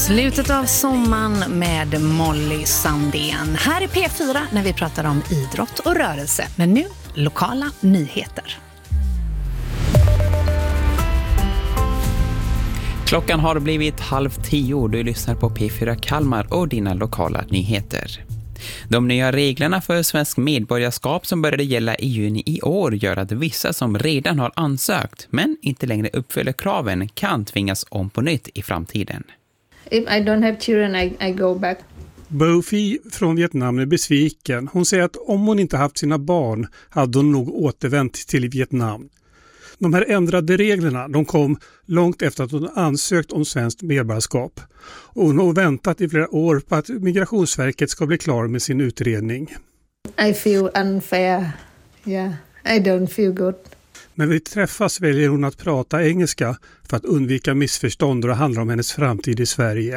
Slutet av sommaren med Molly Sandén. Här är P4 när vi pratar om idrott och rörelse. Men nu lokala nyheter. Klockan har blivit 9:30. Du lyssnar på P4 Kalmar och dina lokala nyheter. De nya reglerna för svensk medborgarskap som började gälla i juni i år gör att vissa som redan har ansökt men inte längre uppfyller kraven kan tvingas om på nytt i framtiden. If I don't have children, I go back. Bo Phi från Vietnam är besviken. Hon säger att om hon inte haft sina barn hade hon nog återvänt till Vietnam. De här ändrade reglerna de kom långt efter att hon ansökt om svenskt medborgarskap. Och hon har väntat i flera år på att Migrationsverket ska bli klar med sin utredning. I feel unfair. Yeah, I don't feel good. När vi träffas väljer hon att prata engelska för att undvika missförstånd och det handlar om hennes framtid i Sverige.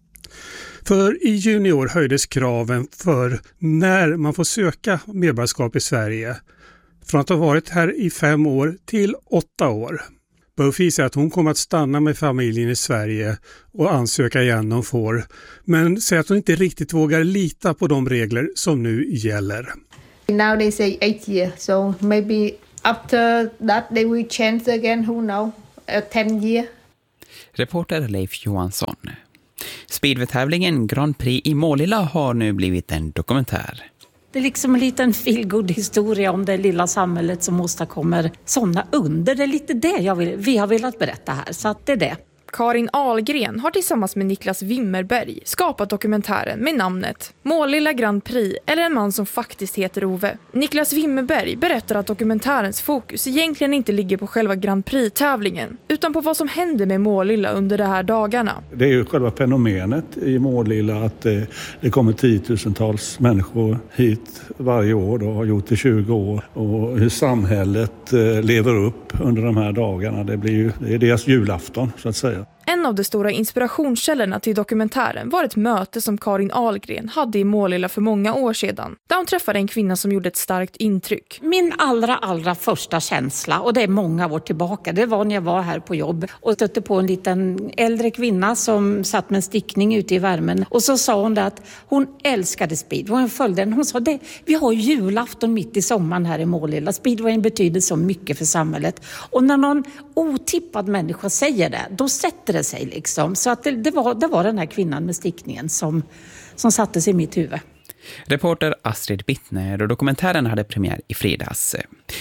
För i juni år höjdes kraven för när man får söka medborgarskap i Sverige. Från att ha varit här i 5 år till 8 år. Buffy säger att hon kommer att stanna med familjen i Sverige och ansöka igen om får. Men säger att hon inte riktigt vågar lita på de regler som nu gäller. Now they say 8 years, so maybe after that they will change again, who knows, 10 years. Reporter Leif Johansson. Speedway-tävlingen Grand Prix i Målilla har nu blivit en dokumentär. Det är liksom en liten feel-good historia om det lilla samhället som åstadkommer sådana under. Det är lite det vi har velat berätta här, så att det är det. Karin Ahlgren har tillsammans med Niklas Wimmerberg skapat dokumentären med namnet Målilla Grand Prix eller en man som faktiskt heter Ove. Niklas Wimmerberg berättar att dokumentärens fokus egentligen inte ligger på själva Grand Prix-tävlingen utan på vad som händer med Målilla under de här dagarna. Det är ju själva fenomenet i Målilla att det kommer 10 000-tals människor hit varje år och har gjort det 20 år. Och hur samhället lever upp under de här dagarna, det är deras julafton så att säga. En av de stora inspirationskällorna till dokumentären var ett möte som Karin Ahlgren hade i Målilla för många år sedan. Där hon träffade en kvinna som gjorde ett starkt intryck. Min allra första känsla, och det är många år tillbaka, det var när jag var här på jobb och stötte på en liten äldre kvinna som satt med en stickning ute i värmen. Och så sa hon att hon älskade speedway. Hon sa det, vi har julafton mitt i sommaren här i Målilla. Speedwayen betyder så mycket för samhället. Och när någon otippad människa säger det, då sätter det sig liksom. Så att det var den här kvinnan med stickningen som sattes i mitt huvud. Reporter Astrid Bittner och dokumentären hade premiär i fredags.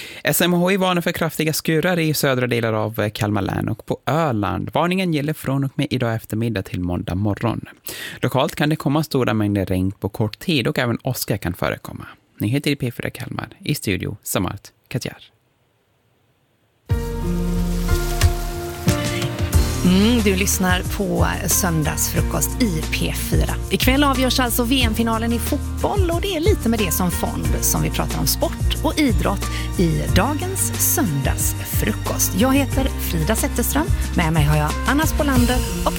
SMHI varnar för kraftiga skurar i södra delar av Kalmar län och på Öland. Varningen gäller från och med idag eftermiddag till måndag morgon. Lokalt kan det komma stora mängder regn på kort tid och även åska kan förekomma. Nyheter i P4 Kalmar. I studio Samart Katjar. Du lyssnar på söndagsfrukost i P4. Ikväll avgörs alltså VM-finalen i fotboll och det är lite med det som fond som vi pratar om sport och idrott i dagens söndagsfrukost. Jag heter Frida Zetterström, med mig har jag Anna Spolander och